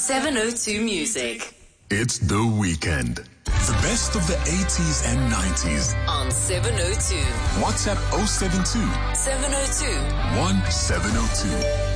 702 Music. It's the weekend. The best of the 80s and 90s. On 702. WhatsApp 072 702 1702.